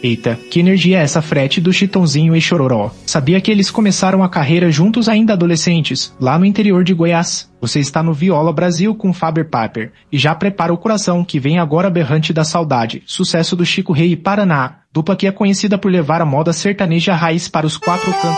Eita, que energia é essa frete do Chitãozinho e Chororó? Sabia que eles começaram a carreira juntos ainda adolescentes, lá no interior de Goiás? Você está no Viola Brasil com Faber Piper. E já prepara o coração, que vem agora Berrante da Saudade, sucesso do Chico Rei e Paraná, dupla que é conhecida por levar a moda sertaneja raiz para os quatro cantos.